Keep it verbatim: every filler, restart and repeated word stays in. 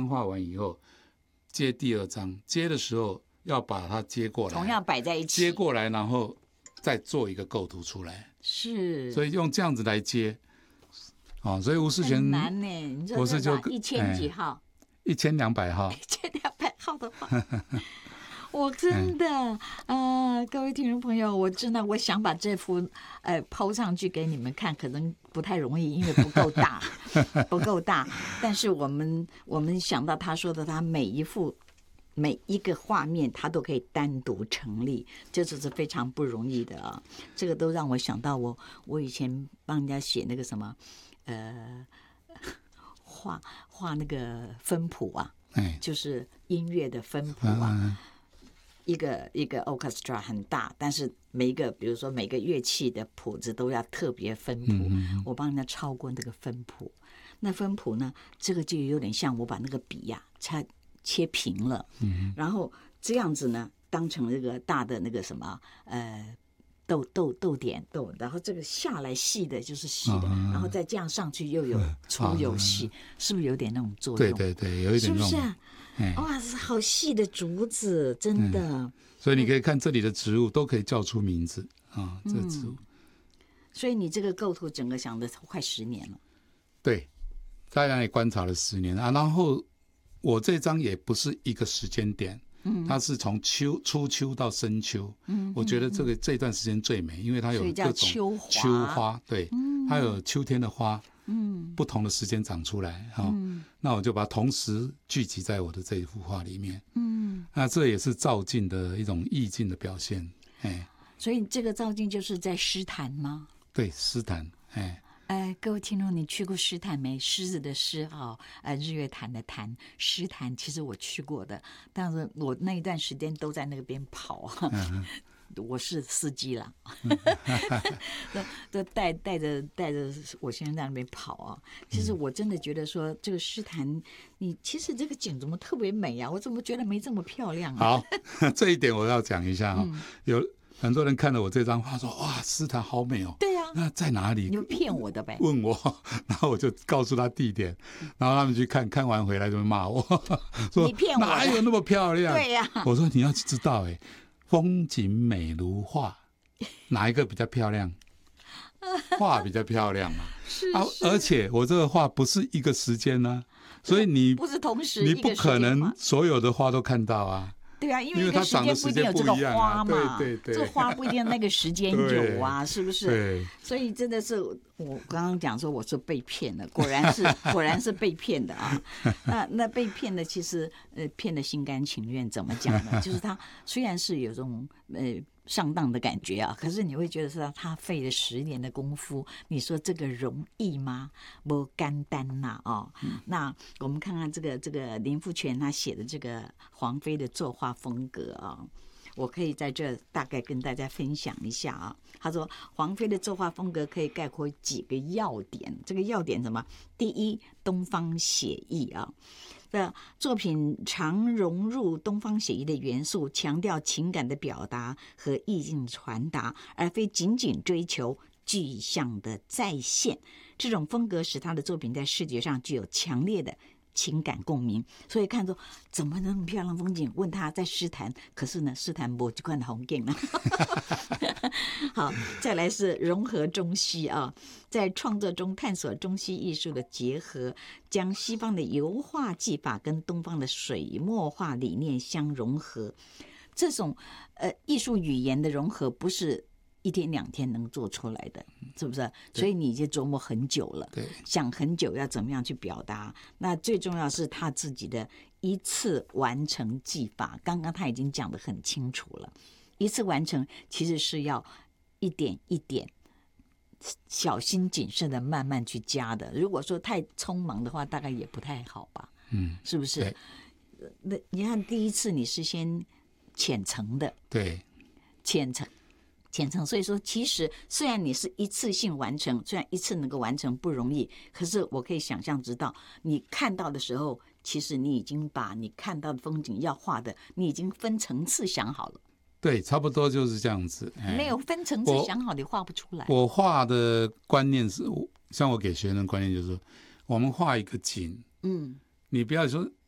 画完以后，接第二张，接的时候要把它接过来， 同样摆在一起， 接过来，然后再做一个构图出来。 是， 所以用这样子来接，哦，所以吴世全很难呢。你说我是就一千几号？ 一千两百号， 一千两百号的话。我真的，呃，各位听众朋友，我真的我想把这幅呃抛上去给你们看，可能不太容易，因为不够大，不够大。但是我们我们想到他说的，他每一幅每一个画面，他都可以单独成立，这就是非常不容易的啊。这个都让我想到我我以前帮人家写那个什么，呃，画画那个分谱啊，就是音乐的分谱啊。一个一个 orchestra 很大，但是每一个，比如说每个乐器的谱子都要特别分谱。嗯、我帮人家抄过那个分谱，那分谱呢，这个就有点像我把那个笔呀、啊，切切平了，嗯、然后这样子呢，当成这个大的那个什么呃豆豆豆点豆，然后这个下来细的就是细的，嗯、然后再这样上去又有粗有细，嗯、是不是有点那种作用？ 对对对，有一点那种。 是不是啊？哇，是好细的竹子，真的、嗯。 所以你可以看这里的植物都可以叫出名字啊，这植物、嗯。 所以你这个构图整个想的快十年了。 对，在那里观察了十年啊。然后我这张也不是一个时间点，嗯，它是从秋初秋到深秋。嗯，我觉得这个、嗯、这段时间最美，因为它有各种秋花， 秋花对，嗯、它有秋天的花。嗯，不同的时间长出来，哦嗯、那我就把同时聚集在我的这一幅画里面。嗯，那这也是照镜的一种意境的表现。哎， 所以这个照镜就是在诗坛吗？ 对，诗坛。哎， 哎，各位听众，你去过诗坛没？狮子的狮哈，呃，日月潭的潭，诗坛其实我去过的，但是我那一段时间都在那边跑。嗯我是司机啦，都都带带着带着我先生在那边跑啊。其实我真的觉得说，这个诗坛，你其实这个景怎么特别美啊？我怎么觉得没这么漂亮啊？ 好，这一点我要讲一下哈、哦嗯。有很多人看了我这张画说：“哇，诗坛好美哦。” 对啊， 那在哪里？ 你骗我的呗？ 问我，然后我就告诉他地点，然后他们去看看完回来就骂我说：“ 你骗我， 哪有那么漂亮？” 对呀、 啊，我说你要知道哎、欸。风景美如画，哪一个比较漂亮？画比较漂亮嘛。 是是啊，而且我这个画不是一个时间呢、啊，所以你不是同时， 你不可能所有的花都看到啊。 对啊，因为它长的时间不一定有这个花嘛， 对对对， 这花不一定那个时间有啊，是不是？ 对， 所以真的是我刚刚讲说我是被骗的，果然是果然是被骗的啊。那那被骗的其实呃骗的心甘情愿，怎么讲呢？就是他虽然是有这种呃。上当的感觉啊，可是你会觉得是他费了十年的功夫，你说这个容易吗？不简单呐哦。嗯、那我们看看这个这个林富全他写的这个黄飞的作画风格啊，我可以在这大概跟大家分享一下啊。他说黄飞的作画风格可以概括几个要点，这个要点什么？第一，东方写意啊。的作品常融入东方写意的元素，强调情感的表达和意境传达，而非仅仅追求具象的再现。这种风格使他的作品在视觉上具有强烈的情感共鸣，所以看着怎么那么漂亮风景？问他在诗坛，可是呢，诗坛不就看红景了。好，再来是融合中西啊，在创作中探索中西艺术的结合，将西方的油画技法跟东方的水墨画理念相融合。这种呃艺术语言的融合，不是一天两天能做出来的，是不是？所以你就琢磨很久了， 对， 想很久要怎么样去表达。那最重要是他自己的一次完成技法，刚刚他已经讲得很清楚了。一次完成其实是要一点一点小心谨慎的慢慢去加的。如果说太匆忙的话，大概也不太好吧？嗯，是不是？那你看第一次你是先浅层的， 对， 浅层。浅层，所以说其实虽然你是一次性完成，虽然一次能够完成不容易，可是我可以想象知道，你看到的时候，其实你已经把你看到的风景要画的，你已经分层次想好了。 对，差不多就是这样子。 没有分层次想好，你画不出来。 我画的观念是，像我给学生的观念就是说，我们画一个景，嗯，你不要说